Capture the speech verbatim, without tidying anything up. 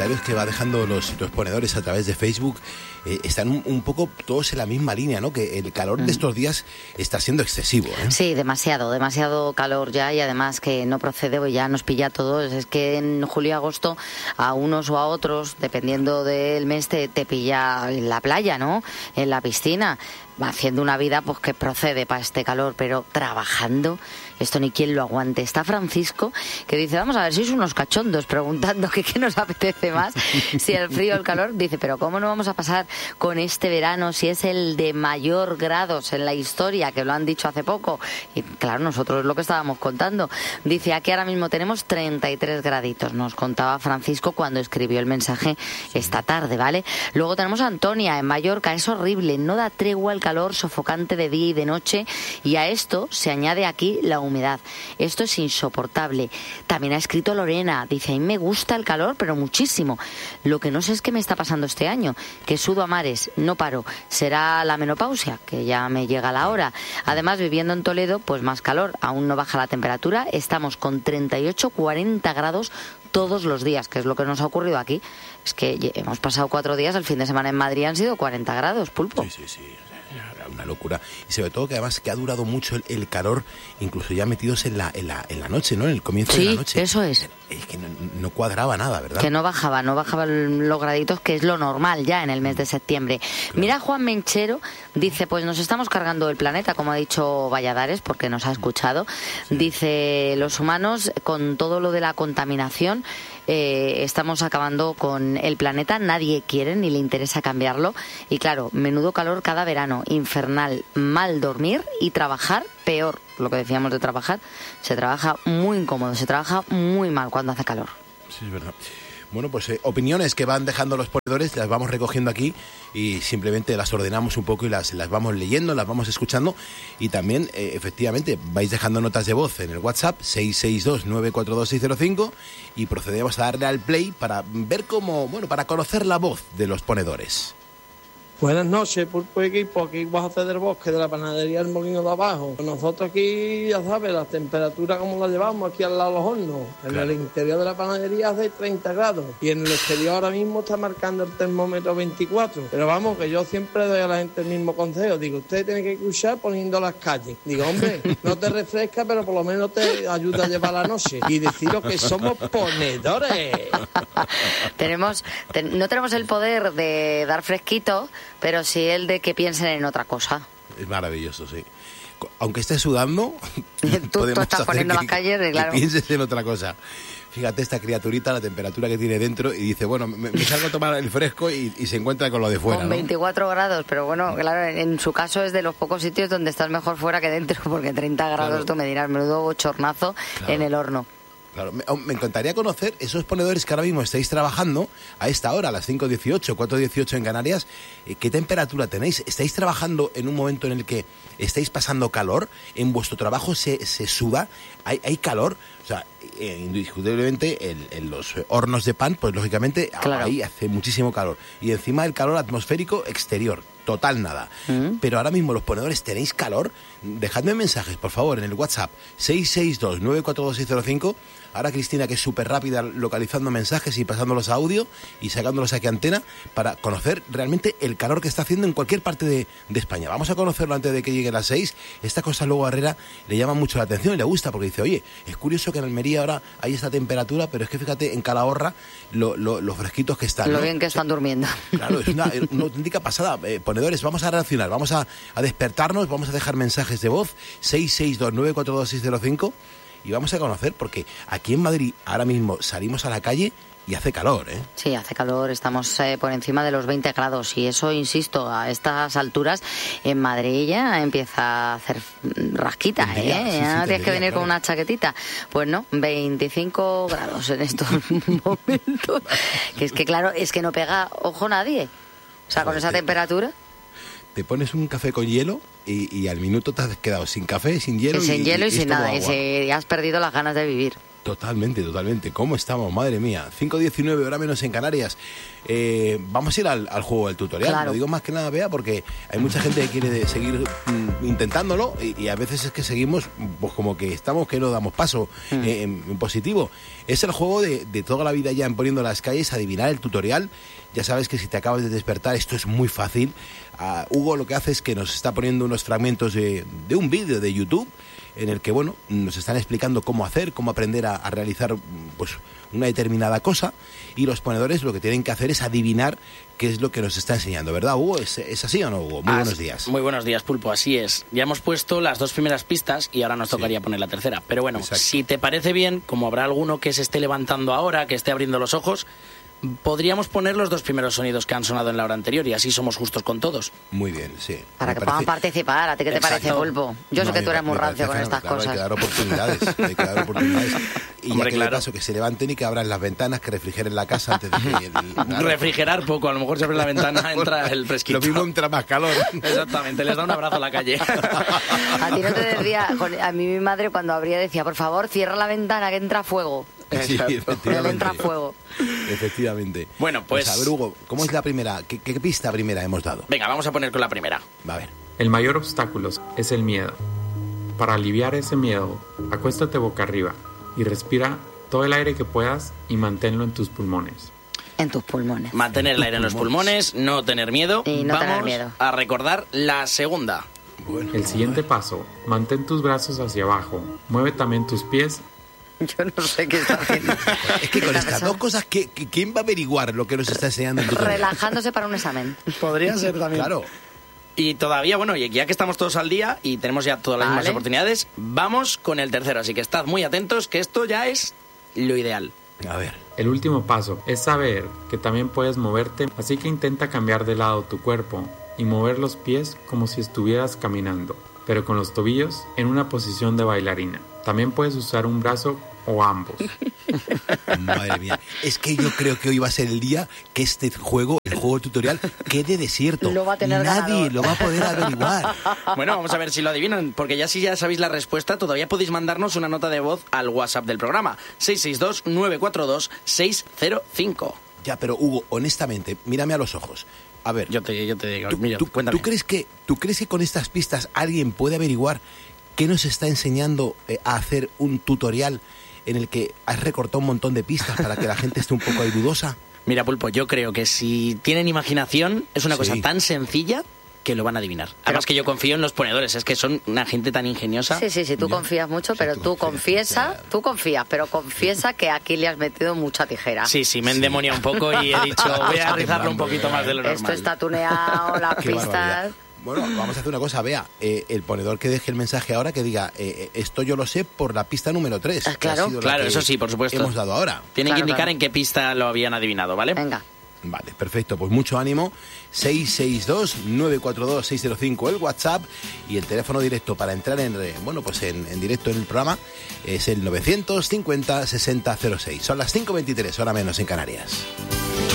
comentarios que va dejando los, los ponedores a través de Facebook eh, están un, un poco todos en la misma línea, ¿no? Que el calor de estos días está siendo excesivo, ¿eh? Sí, demasiado, demasiado calor ya, y además que no procede, pues ya nos pilla a todos. Es que en julio y agosto a unos o a otros, dependiendo del mes, te, te pilla en la playa, ¿no? En la piscina, haciendo una vida pues que procede para este calor, pero trabajando, esto ni quien lo aguante. Está Francisco, que dice, vamos a ver, sois unos cachondos, preguntando que qué nos apetece más, si el frío o el calor. Dice, pero ¿cómo no vamos a pasar con este verano si es el de mayor grados en la historia, que lo han dicho hace poco? Y claro, nosotros es lo que estábamos contando. Dice, aquí ahora mismo tenemos treinta y tres graditos, nos contaba Francisco cuando escribió el mensaje esta tarde, ¿vale? Luego tenemos a Antonia, en Mallorca, es horrible, no da tregua el calor sofocante de día y de noche, y a esto se añade aquí la humedad. Esto es insoportable. También ha escrito Lorena, dice, a mí me gusta el calor, pero muchísimo. Lo que no sé es qué me está pasando este año, que sudo a mares, no paro. ¿Será la menopausia? Que ya me llega la hora. Además, viviendo en Toledo, pues más calor, aún no baja la temperatura, estamos con treinta y ocho, cuarenta grados todos los días, que es lo que nos ha ocurrido aquí. Es que hemos pasado cuatro días, el fin de semana en Madrid han sido cuarenta grados, Pulpo. Sí, sí, sí. Una locura, y sobre todo que además que ha durado mucho el, el calor, incluso ya metidos en la, en la en la noche, ¿no? En el comienzo sí, de la noche. Sí, eso es. Es que no, no cuadraba nada, ¿verdad? Que no bajaba, no bajaban los graditos, que es lo normal ya en el mes de septiembre. Claro. Mira, Juan Menchero dice, pues nos estamos cargando el planeta, como ha dicho Valladares, porque nos ha escuchado. Sí. Dice, los humanos, con todo lo de la contaminación, Eh, estamos acabando con el planeta, nadie quiere ni le interesa cambiarlo, y claro, menudo calor cada verano, infernal, mal dormir y trabajar peor. Lo que decíamos de trabajar, se trabaja muy incómodo, se trabaja muy mal cuando hace calor. Sí, es verdad. Bueno, pues eh, opiniones que van dejando los ponedores, las vamos recogiendo aquí y simplemente las ordenamos un poco y las, las vamos leyendo, las vamos escuchando, y también, eh, efectivamente, vais dejando notas de voz en el WhatsApp seis seis dos, nueve cuatro dos, seis cero cinco, y procedemos a darle al play para ver cómo, bueno, para conocer la voz de los ponedores. Buenas noches, Pulpo y equipo, aquí Juan José del Bosque, de la panadería El Molino de Abajo. Nosotros aquí, ya sabes, la temperatura como la llevamos aquí al lado de los hornos. En claro. El interior de la panadería hace treinta grados y en el exterior ahora mismo está marcando el termómetro veinticuatro. Pero vamos, que yo siempre doy a la gente el mismo consejo. Digo, usted tiene que escuchar poniendo las calles. Digo, hombre, no te refresca, pero por lo menos te ayuda a llevar la noche. Y deciros que somos ponedores. tenemos te, No tenemos el poder de dar fresquito, pero sí el de que piensen en otra cosa. Es maravilloso, sí. Aunque estés sudando, tú, tú estás poniendo que, las calles, claro. Que pienses en otra cosa. Fíjate esta criaturita, la temperatura que tiene dentro, y dice, bueno, me, me salgo a tomar el fresco y, y se encuentra con lo de fuera, con veinticuatro, ¿no? Grados, pero bueno, claro, en su caso es de los pocos sitios donde estás mejor fuera que dentro, porque treinta grados, claro. Tú me dirás, menudo bochornazo, claro. En el horno. Claro, me, me encantaría conocer esos ponedores que ahora mismo estáis trabajando a esta hora, a las cinco dieciocho, cuatro dieciocho en Canarias. ¿Qué temperatura tenéis? ¿Estáis trabajando en un momento en el que estáis pasando calor? ¿En vuestro trabajo se, se suda? ¿Hay, hay calor? O sea, eh, indiscutiblemente en, en los hornos de pan, pues lógicamente claro. Ahí hace muchísimo calor. Y encima el calor atmosférico exterior. Total nada. ¿Mm? Pero ahora mismo los ponedores, ¿tenéis calor? Dejadme mensajes, por favor, en el WhatsApp seis seis dos, nueve cuatro dos, seis cero cinco. Ahora Cristina, que es súper rápida localizando mensajes y pasándolos a audio y sacándolos aquí a antena para conocer realmente el calor que está haciendo en cualquier parte de, de España. Vamos a conocerlo antes de que lleguen las seis. Esta cosa luego a Herrera le llama mucho la atención y le gusta porque dice, oye, es curioso que en Almería ahora hay esta temperatura, pero es que fíjate en Calahorra lo, lo, los fresquitos que están. Lo ¿no? bien que están durmiendo. Claro, es una, una auténtica pasada. Eh, ponedores, vamos a reaccionar, vamos a, a despertarnos, vamos a dejar mensajes de voz seis seis dos, nueve cuatro dos, seis cero cinco y vamos a conocer, porque aquí en Madrid ahora mismo salimos a la calle y hace calor, ¿eh? Sí, hace calor, estamos eh, por encima de los veinte grados y eso, insisto, a estas alturas en Madrid ya empieza a hacer rasquita, tendría, ¿eh? Sí, sí, ya tienes que venir claro. Con una chaquetita. Pues no, veinticinco grados en estos momentos. Que es que claro, es que no pega ojo nadie. O sea, con esa temperatura... Te pones un café con hielo y, y al minuto te has quedado sin café, sin hielo. Y sin y, hielo y, y sin nada. Y se, has perdido las ganas de vivir. Totalmente, totalmente. ¿Cómo estamos? Madre mía. cinco diecinueve, hora menos en Canarias. Eh, vamos a ir al, al juego del tutorial. Claro. Lo digo más que nada, Bea, porque hay mucha gente que quiere de seguir mm, intentándolo y, y a veces es que seguimos, pues como que estamos que no damos paso mm. eh, en, en positivo. Es el juego de, de toda la vida ya en Poniendo las Calles, adivinar el tutorial. Ya sabes que si te acabas de despertar, esto es muy fácil. Uh, Hugo lo que hace es que nos está poniendo unos fragmentos de, de un vídeo de YouTube en el que, bueno, nos están explicando cómo hacer, cómo aprender a, a realizar, pues, una determinada cosa, y los ponedores lo que tienen que hacer es adivinar qué es lo que nos está enseñando, ¿verdad, Hugo? ¿Es, es así o no, Hugo? Muy ah, buenos días. Muy buenos días, Pulpo, así es. Ya hemos puesto las dos primeras pistas y ahora nos tocaría sí. poner la tercera. Pero bueno, exacto. Si te parece bien, como habrá alguno que se esté levantando ahora, que esté abriendo los ojos, podríamos poner los dos primeros sonidos que han sonado en la hora anterior y así somos justos con todos. Muy bien, sí. Para me que parece... puedan participar. ¿A ti qué te Exacto. parece, Pulpo? Yo no, sé que tú eres muy rancio con estas claro, cosas. Hay que dar oportunidades, hay que dar oportunidades. Y Hombre, ya que claro. de paso que se levanten y que abran las ventanas, que refrigeren la casa antes de que... El, claro. Refrigerar poco, a lo mejor se abre la ventana, entra el fresquito. Lo mismo entra más calor. Exactamente, les da un abrazo a la calle. A ti no te decía, a mí mi madre cuando abría decía, por favor, cierra la ventana que entra fuego. Sí, efectivamente. Entra fuego. Efectivamente. Bueno, pues... pues... a ver, Hugo, ¿cómo es la primera? ¿Qué, ¿Qué pista primera hemos dado? Venga, vamos a poner con la primera. Va a ver. El mayor obstáculo es el miedo. Para aliviar ese miedo, acuéstate boca arriba y respira todo el aire que puedas y manténlo en tus pulmones. En tus pulmones. Mantener el aire en los pulmones, no tener miedo. Y no vamos tener miedo. a recordar la segunda. Bueno, el siguiente paso, mantén tus brazos hacia abajo, mueve también tus pies. Yo no sé qué está haciendo. Es que con estas dos cosas, ¿qué, ¿quién va a averiguar lo que nos está enseñando el tutorial? Relajándose para un examen. Podría ser también. Claro. Y todavía, bueno, y ya que estamos todos al día y tenemos ya todas las Vale. mismas oportunidades, vamos con el tercero. Así que estad muy atentos, que esto ya es lo ideal. A ver. El último paso es saber que también puedes moverte, así que intenta cambiar de lado tu cuerpo y mover los pies como si estuvieras caminando, pero con los tobillos en una posición de bailarina. También puedes usar un brazo o ambos. Madre mía. Es que yo creo que hoy va a ser el día que este juego, el juego tutorial, quede desierto. Lo va a tener Nadie ganador. lo va a poder averiguar. Bueno, vamos a ver si lo adivinan, porque ya si ya sabéis la respuesta, todavía podéis mandarnos una nota de voz al WhatsApp del programa, seis seis dos, nueve cuatro dos, seis cero cinco. Ya, pero Hugo, honestamente, mírame a los ojos. A ver, Yo te, yo te digo, ¿tú, mira, tú- cuéntame. ¿tú crees que, ¿tú crees que con estas pistas alguien puede averiguar qué nos está enseñando eh, a hacer un tutorial en el que has recortado un montón de pistas para que la gente esté un poco ahí dudosa? Mira, Pulpo, yo creo que si tienen imaginación, es una Sí. cosa tan sencilla que lo van a adivinar. Además que yo confío en los ponedores, es que son una gente tan ingeniosa. Sí, sí, sí, tú Ya. confías mucho, Sí, pero tú tú confías, confiesa, claro. tú confías, pero confiesa que aquí le has metido mucha tijera. Sí, sí, me he endemoniado un poco y he dicho, voy a rizarlo un poquito más de lo normal. Esto está tuneado, las Qué pistas... barbaridad. Bueno, vamos a hacer una cosa, Bea. Eh, el ponedor que deje el mensaje ahora que diga, eh, esto yo lo sé por la pista número tres. Ah, claro. Claro, eso sí, por supuesto. Hemos dado ahora. Tienen Claro, que indicar claro. en qué pista lo habían adivinado, ¿vale? Venga. Vale, perfecto. Pues mucho ánimo. seis seis dos, nueve cuatro dos, seis cero cinco el WhatsApp y el teléfono directo para entrar en, eh, bueno, pues en, en directo en el programa es el novecientos cincuenta, sesenta cero seis. Son las cinco veintitrés, hora menos en Canarias.